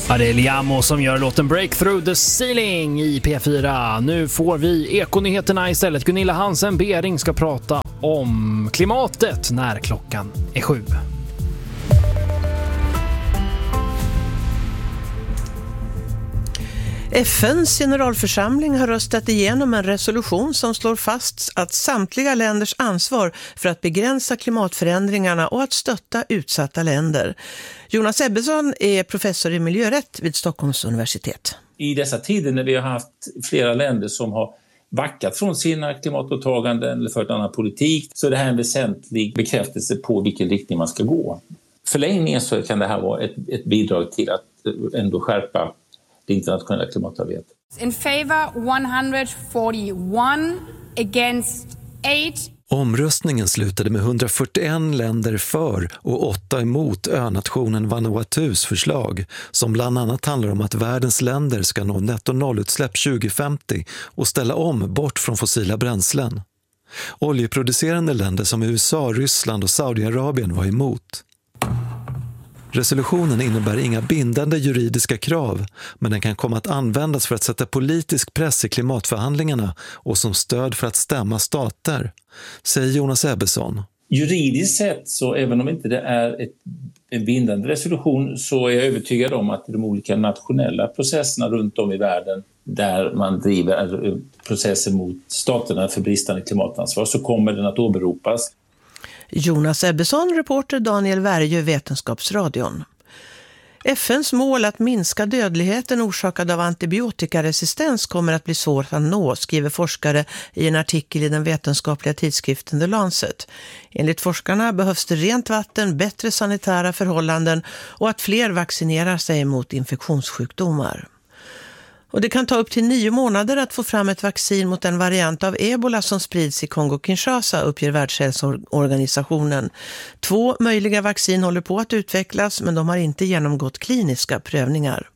Ja, det är Liamo som gör låten Break Through the Ceiling i P4. Nu får vi Ekonyheterna istället. Gunilla Hansen Bering ska prata om klimatet när klockan är 7. FNs generalförsamling har röstat igenom en resolution som slår fast att samtliga länders ansvar för att begränsa klimatförändringarna och att stötta utsatta länder. Jonas Ebbesson är professor i miljörätt vid Stockholms universitet. I dessa tider när vi har haft flera länder som har backat från sina klimatåtaganden eller fört annan politik, så är det här en väsentlig bekräftelse på vilken riktning man ska gå. Förlängningen så kan det här vara ett bidrag till att ändå skärpa det internationella klimatarbetet. In favor 141 against 8. Omröstningen slutade med 141 länder för och 8 emot önationen Vanuatus förslag, som bland annat handlar om att världens länder ska nå netto-nollutsläpp 2050 och ställa om bort från fossila bränslen. Oljeproducerande länder som USA, Ryssland och Saudiarabien var emot. Resolutionen innebär inga bindande juridiska krav, men den kan komma att användas för att sätta politisk press i klimatförhandlingarna och som stöd för att stämma stater, säger Jonas Ebbesson. Juridiskt sett, så även om inte det är en bindande resolution, så är jag övertygad om att de olika nationella processerna runt om i världen där man driver processer mot staterna för bristande klimatansvar, så kommer den att åberopas. Jonas Ebbesson, reporter Daniel Värjö, Vetenskapsradion. FNs mål att minska dödligheten orsakad av antibiotikaresistens kommer att bli svårt att nå, skriver forskare i en artikel i den vetenskapliga tidskriften The Lancet. Enligt forskarna behövs det rent vatten, bättre sanitära förhållanden och att fler vaccinerar sig mot infektionssjukdomar. Och det kan ta upp till 9 månader att få fram ett vaccin mot en variant av ebola som sprids i Kongo-Kinshasa, uppger Världshälsoorganisationen. 2 möjliga vaccin håller på att utvecklas, men de har inte genomgått kliniska prövningar.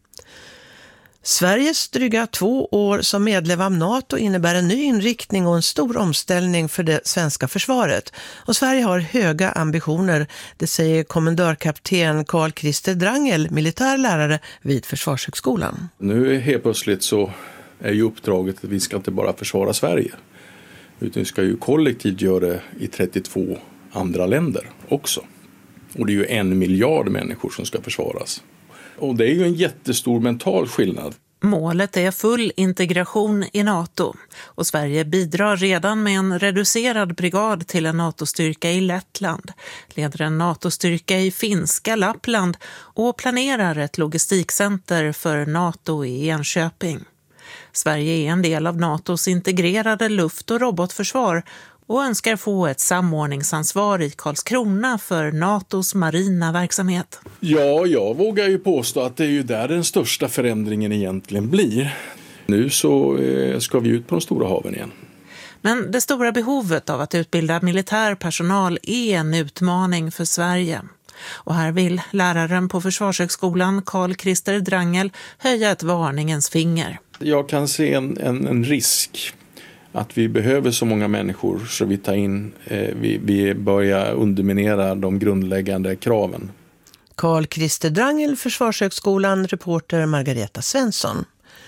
Sveriges dryga 2 år som medlem av NATO innebär en ny inriktning och en stor omställning för det svenska försvaret. Och Sverige har höga ambitioner, det säger kommendörkapten Carl Christer Drangel, militärlärare vid Försvarshögskolan. Nu helt plötsligt så är ju uppdraget att vi ska inte bara försvara Sverige, utan vi ska ju kollektivt göra det i 32 andra länder också. Och det är ju 1 miljard människor som ska försvaras. Och det är ju en jättestor mental skillnad. Målet är full integration i NATO och Sverige bidrar redan med en reducerad brigad till en NATO-styrka i Lettland, leder en NATO-styrka i finska Lappland och planerar ett logistikcenter för NATO i Enköping. Sverige är en del av NATOs integrerade luft- och robotförsvar och önskar få ett samordningsansvar i Karlskrona för NATOs marina verksamhet. Ja, jag vågar ju påstå att det är ju där den största förändringen egentligen blir. Nu så ska vi ut på de stora haven igen. Men det stora behovet av att utbilda militär personal är en utmaning för Sverige. Och här vill läraren på Försvarshögskolan Carl Christer Drangel höja ett varningens finger. Jag kan se en risk att vi behöver så många människor så vi tar in, vi börjar underminera de grundläggande kraven. Carl Christer Drangel, Försvarshögskolan, reporter Margareta Svensson.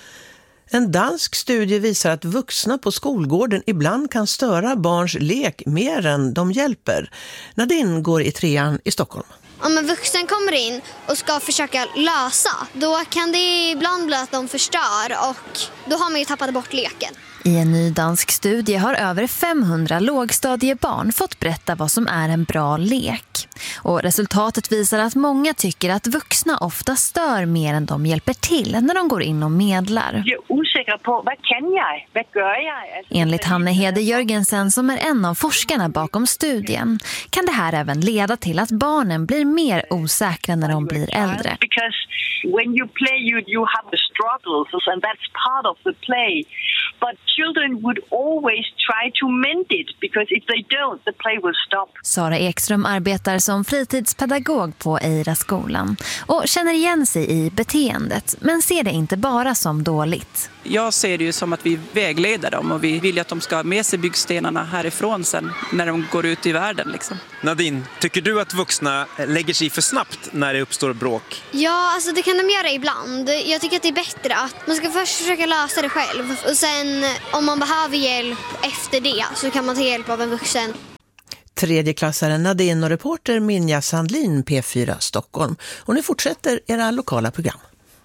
En dansk studie visar att vuxna på skolgården ibland kan störa barns lek mer än de hjälper. Nadine går i 3:an i Stockholm. Om en vuxen kommer in och ska försöka lösa, då kan det ibland bli att de förstör och då har man ju tappat bort leken. I en ny dansk studie har över 500 lågstadiebarn fått berätta vad som är en bra lek. Och resultatet visar att många tycker att vuxna ofta stör mer än de hjälper till när de går in och medlar. Jag är osäker på, vad kan jag? Vad gör jag? Enligt Hanne Hede Jörgensen, som är en av forskarna bakom studien, kan det här även leda till att barnen blir mer osäkra när de blir äldre. Because when you play you have the struggles and that's part of the play. But children would always try to mend it because if they don't, the play will stop. Sara Ekström arbetar som som fritidspedagog på Eira-skolan och känner igen sig i beteendet, men ser det inte bara som dåligt. Jag ser det ju som att vi vägleder dem och vi vill att de ska ha med sig byggstenarna härifrån sen när de går ut i världen. Liksom. Nadine, tycker du att vuxna lägger sig för snabbt när det uppstår bråk? Ja, alltså det kan de göra ibland. Jag tycker att det är bättre att man ska först försöka lösa det själv. Och sen om man behöver hjälp efter det så kan man ta hjälp av en vuxen. Tredjeklassaren Nadine och reporter Minja Sandlin, P4 Stockholm. Och nu fortsätter era lokala program.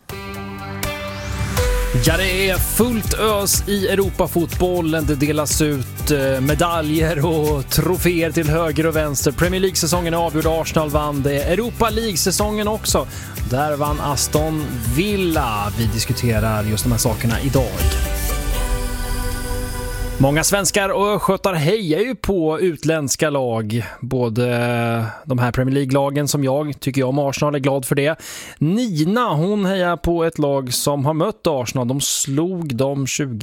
Ja, det är fullt ös i Europafotbollen. Det delas ut medaljer och troféer till höger och vänster. Premier League-säsongen är avgjord. Arsenal vann det. Europa League-säsongen också. Där vann Aston Villa. Vi diskuterar just de här sakerna idag. Många svenskar och östgötar hejar ju på utländska lag. Både de här Premier League-lagen som jag tycker om Arsenal, är glad för det. Nina, hon hejar på ett lag som har mött Arsenal. De slog dem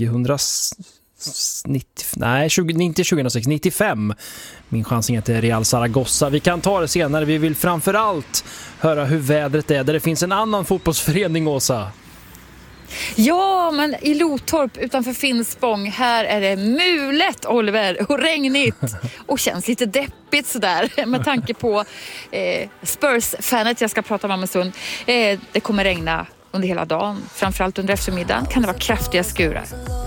95. Min chansning heter Real Zaragoza. Vi kan ta det senare. Vi vill framförallt höra hur vädret är där det finns en annan fotbollsförening, Åsa. Ja, men i Lotorp utanför Finspång, här är det mulet, Oliver, och regnigt och känns lite deppigt sådär med tanke på Spurs-fanet jag ska prata med om en stund. Det kommer regna under hela dagen, framförallt under eftermiddagen kan det vara kraftiga skurar.